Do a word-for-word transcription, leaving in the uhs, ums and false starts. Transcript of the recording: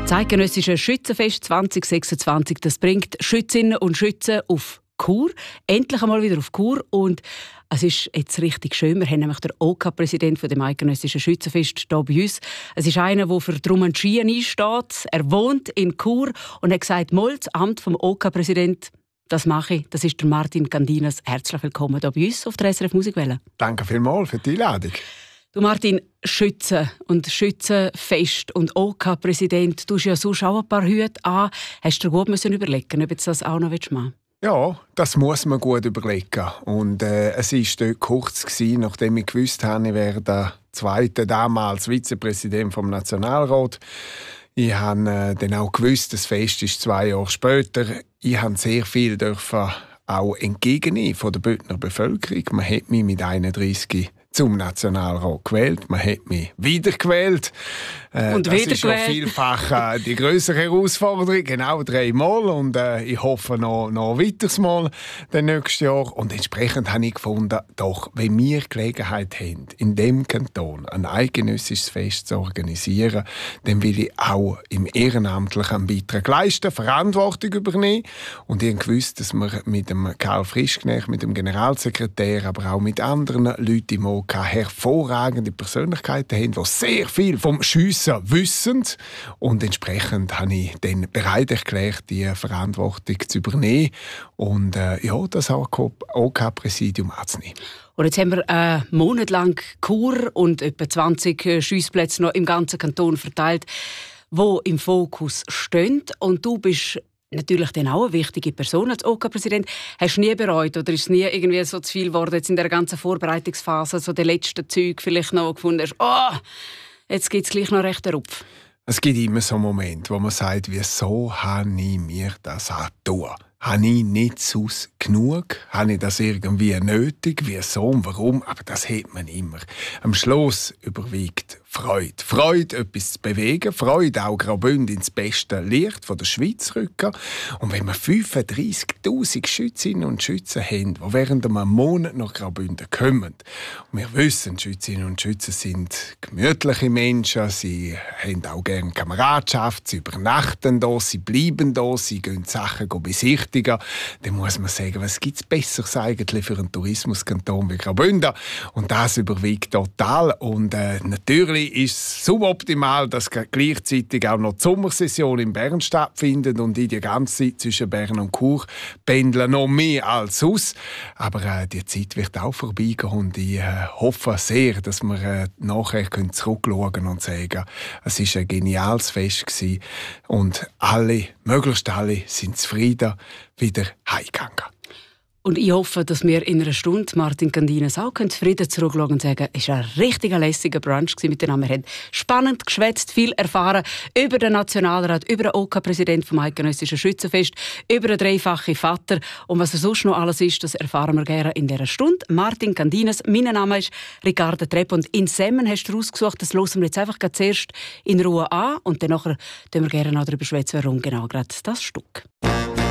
Das eidgenössische Schützenfest zwanzig sechsundzwanzig, das bringt Schützinnen und Schützen auf Chur. Endlich einmal wieder auf Chur. Und es ist jetzt richtig schön. Wir haben nämlich den O K-Präsident dem eidgenössischen Schützenfest hier bei uns. Es ist einer, der für Drum und Ski einsteht. Er wohnt in Chur und hat gesagt, mal das Amt vom O K-Präsident, das mache ich. Das ist der Martin Candinas. Herzlich willkommen hier bei uns auf der S R F Musikwelle. Danke vielmals für die Einladung. Du Martin, Schützen und Schützenfest und O K-Präsident, du hast ja sonst auch ein paar Hüte an. Hast du dir gut müssen überlegen, ob du das auch noch machen willst? Ja, das muss man gut überlegen. Und äh, es war dort kurz gewesen, nachdem ich gewusst habe, ich wäre der zweite damals Vizepräsident vom Nationalrat. Ich habe äh, dann auch gewusst, das Fest ist zwei Jahre später. Ich habe sehr viel dürfen auch entgegennehmen von der Bündner Bevölkerung. Man hat mich mit einunddreißig zum Nationalrat gewählt. Man hat mich wiedergewählt. Äh, und das wieder ist schon gewählt. vielfach äh, die grössere Herausforderung. Genau dreimal. Und äh, ich hoffe noch, noch ein weiteres Mal nächstes Jahr. Und entsprechend habe ich gefunden, doch, wenn wir Gelegenheit haben, in diesem Kanton ein eidgenössisches Fest zu organisieren, dann will ich auch im Ehrenamtlichen einen Beitrag leisten, Verantwortung übernehmen. Und ich habe gewusst, dass wir mit dem Karl Frischknecht, mit dem Generalsekretär, aber auch mit anderen Leuten im O K hervorragende Persönlichkeiten haben, die sehr viel vom Schiessen wissen. Und entsprechend habe ich dann bereit erklärt, die Verantwortung zu übernehmen und äh, ja, das O K-Präsidium anzunehmen. Und jetzt haben wir einen Monat lang Chur und etwa zwanzig Schiessplätze noch im ganzen Kanton verteilt, die im Fokus stehen. Und du bist natürlich dann auch eine wichtige Person als O K-Präsident. Hast du nie bereut oder ist es nie irgendwie so zu viel geworden, jetzt in der ganzen Vorbereitungsphase, so der letzten Züge vielleicht noch gefunden hast, oh, jetzt gibt es gleich noch recht einen Rupf? Es gibt immer so Momente, wo man sagt, wieso habe ich mir das angetan? Habe ich nicht sonst genug? Habe ich das irgendwie nötig? Wieso und warum? Aber das hat man immer. Am Schluss überwiegt Freude. Freude, etwas zu bewegen. Freude, auch Graubünden ins beste Licht von der Schweiz rücken. Und wenn wir fünfunddreissigtausend Schützinnen und Schützen haben, die während einem Monat nach Graubünden kommen, und wir wissen, Schützinnen und Schützen sind gemütliche Menschen, sie haben auch gerne Kameradschaft, sie übernachten da, sie bleiben da, sie gehen die Sachen besichtigen, dann muss man sagen, was gibt es Besseres eigentlich für einen Tourismuskanton wie Graubünden? Und das überwiegt total. Und äh, natürlich ist es suboptimal, dass gleichzeitig auch noch die Sommersession in Bern stattfindet und ich die ganze Zeit zwischen Bern und Chur pendeln, noch mehr als sonst. Aber äh, die Zeit wird auch vorbeigehen und ich äh, hoffe sehr, dass wir äh, nachher zurückschauen können und sagen, es war ein geniales Fest gewesen und alle, möglichst alle, sind zufrieden wieder heimgegangen. Und ich hoffe, dass wir in einer Stunde Martin Candinas auch zufrieden zurückschauen und sagen, es war ein richtig lässiger Brunch miteinander. Wir haben spannend geschwätzt, viel erfahren über den Nationalrat, über den O K-Präsident vom eidgenössischen Schützenfest, über den dreifachen Vater. Und was er sonst noch alles ist, das erfahren wir gerne in dieser Stunde. Martin Candinas, mein Name ist Ricarda Trepp und in Semmen hast du rausgesucht, das hören wir jetzt einfach zuerst in Ruhe an und dann nachher wir gerne noch darüber schwätzen, warum genau gerade das Stück.